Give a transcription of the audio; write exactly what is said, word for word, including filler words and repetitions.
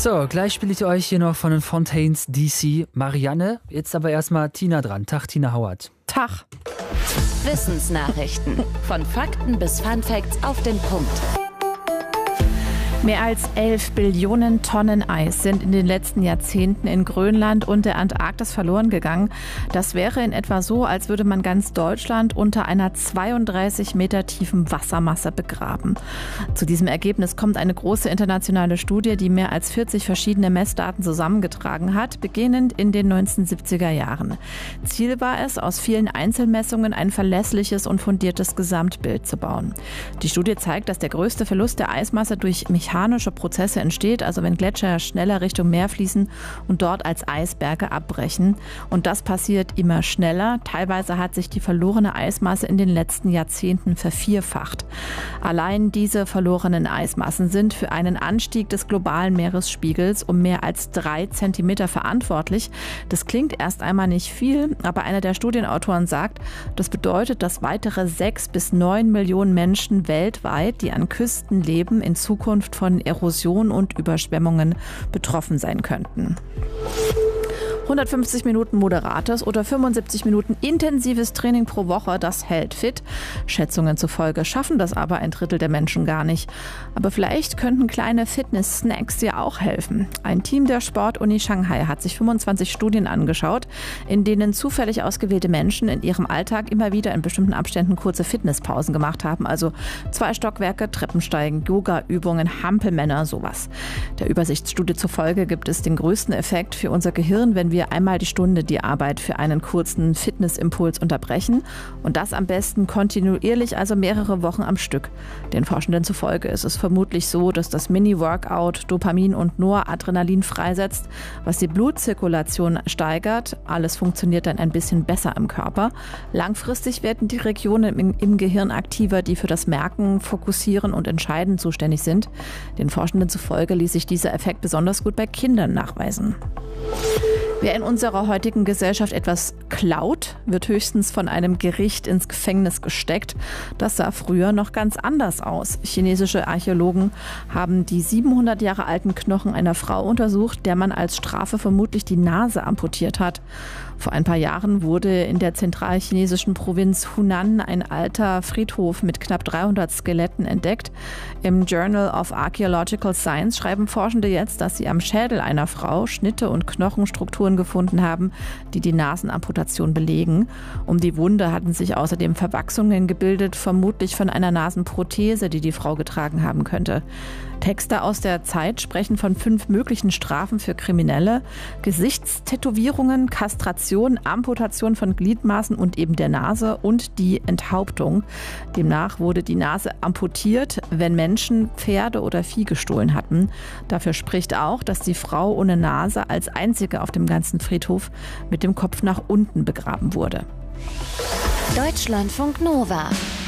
So, gleich spiele ich euch hier noch von den Fontaines D C Marianne. Jetzt aber erstmal Tina dran. Tag, Tina Howard. Tag. Wissensnachrichten. Von Fakten bis Funfacts auf den Punkt. Mehr als elf Billionen Tonnen Eis sind in den letzten Jahrzehnten in Grönland und der Antarktis verloren gegangen. Das wäre in etwa so, als würde man ganz Deutschland unter einer zweiunddreißig Meter tiefen Wassermasse begraben. Zu diesem Ergebnis kommt eine große internationale Studie, die mehr als vierzig verschiedene Messdaten zusammengetragen hat, beginnend in den neunzehnhundertsiebziger Jahren. Ziel war es, aus vielen Einzelmessungen ein verlässliches und fundiertes Gesamtbild zu bauen. Die Studie zeigt, dass der größte Verlust der Eismasse durch mechanische Prozesse entsteht, also wenn Gletscher schneller Richtung Meer fließen und dort als Eisberge abbrechen. Und das passiert immer schneller. Teilweise hat sich die verlorene Eismasse in den letzten Jahrzehnten vervierfacht. Allein diese verlorenen Eismassen sind für einen Anstieg des globalen Meeresspiegels um mehr als drei Zentimeter verantwortlich. Das klingt erst einmal nicht viel, aber einer der Studienautoren sagt, das bedeutet, dass weitere sechs bis neun Millionen Menschen weltweit, die an Küsten leben, in Zukunft von Erosion und Überschwemmungen betroffen sein könnten. hundertfünfzig Minuten moderates oder fünfundsiebzig Minuten intensives Training pro Woche, das hält fit. Schätzungen zufolge schaffen das aber ein Drittel der Menschen gar nicht. Aber vielleicht könnten kleine Fitness-Snacks ja auch helfen. Ein Team der Sportuni Shanghai hat sich fünfundzwanzig Studien angeschaut, in denen zufällig ausgewählte Menschen in ihrem Alltag immer wieder in bestimmten Abständen kurze Fitnesspausen gemacht haben. Also zwei Stockwerke, Treppensteigen, Yoga-Übungen, Hampelmänner, sowas. Der Übersichtsstudie zufolge gibt es den größten Effekt für unser Gehirn, wenn wir wir einmal die Stunde die Arbeit für einen kurzen Fitnessimpuls unterbrechen und das am besten kontinuierlich, also mehrere Wochen am Stück. Den Forschenden zufolge ist es vermutlich so, dass das Mini-Workout Dopamin und Noradrenalin freisetzt, was die Blutzirkulation steigert. Alles funktioniert dann ein bisschen besser im Körper. Langfristig werden die Regionen im, im Gehirn aktiver, die für das Merken, Fokussieren und Entscheiden zuständig sind. Den Forschenden zufolge ließ sich dieser Effekt besonders gut bei Kindern nachweisen. Wer in unserer heutigen Gesellschaft etwas klaut, wird höchstens von einem Gericht ins Gefängnis gesteckt. Das sah früher noch ganz anders aus. Chinesische Archäologen haben die siebenhundert Jahre alten Knochen einer Frau untersucht, der man als Strafe vermutlich die Nase amputiert hat. Vor ein paar Jahren wurde in der zentralchinesischen Provinz Hunan ein alter Friedhof mit knapp dreihundert Skeletten entdeckt. Im Journal of Archaeological Science schreiben Forschende jetzt, dass sie am Schädel einer Frau Schnitte und Knochenstrukturen gefunden haben, die die Nasenamputation belegen. Um die Wunde hatten sich außerdem Verwachsungen gebildet, vermutlich von einer Nasenprothese, die die Frau getragen haben könnte. Texte aus der Zeit sprechen von fünf möglichen Strafen für Kriminelle: Gesichtstätowierungen, Kastration, Amputation von Gliedmaßen und eben der Nase und die Enthauptung. Demnach wurde die Nase amputiert, wenn Menschen Pferde oder Vieh gestohlen hatten. Dafür spricht auch, dass die Frau ohne Nase als einzige auf dem ganzen Friedhof mit dem Kopf nach unten begraben wurde. Deutschlandfunk Nova.